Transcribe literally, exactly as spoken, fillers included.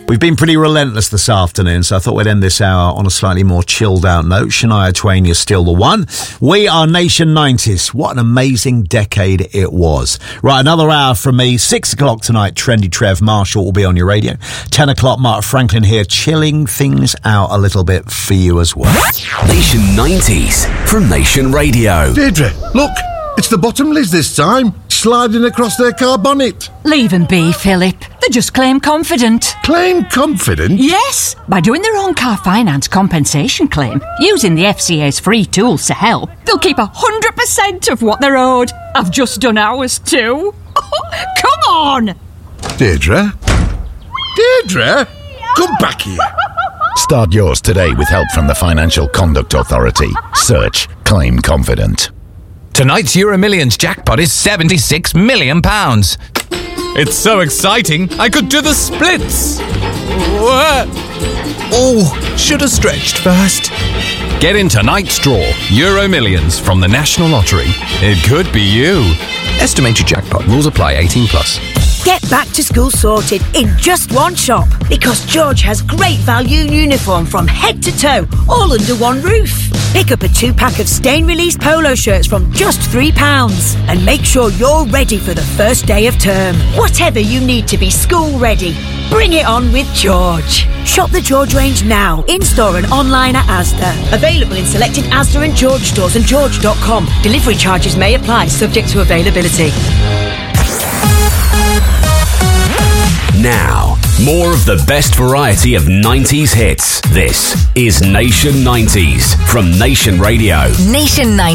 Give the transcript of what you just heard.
We've been pretty relentless this afternoon, so I thought we'd end this hour on a slightly more chilled out note. Shania Twain, you're still the one. We are Nation nineties. What an amazing decade it was. Right, another hour from me. Six o'clock tonight, Trendy Trev Marshall will be on your radio. Ten o'clock, Mark Franklin here, chilling things out a little bit for you as well. Nation nineties from Nation Radio. Deirdre, look, it's the Bottomleys this time, sliding across their car bonnet. Leave them be, Philip. They just claim confident. Claim confident? Yes, by doing their own car finance compensation claim, using the F C A's free tools to help, they'll keep one hundred percent of what they're owed. I've just done ours too. Come on! Deirdre? Deirdre? Come back here. Start yours today with help from the Financial Conduct Authority. Search Claim Confident. Tonight's Euro Millions jackpot is seventy-six million pounds. It's so exciting, I could do the splits. Oh, should have stretched first. Get in tonight's draw, Euro Millions from the National Lottery. It could be you. Estimated jackpot. Rules apply. eighteen plus. Get back to school sorted in just one shop, because George has great value uniform from head to toe, all under one roof. Pick up a two-pack of stain-release polo shirts from just three pounds and make sure you're ready for the first day of term. Whatever you need to be school-ready, bring it on with George. Shop the George range now, in-store and online at Asda. Available in selected Asda and George stores and george dot com. Delivery charges may apply, subject to availability. Now, more of the best variety of nineties hits. This is Nation nineties from Nation Radio. Nation nineties.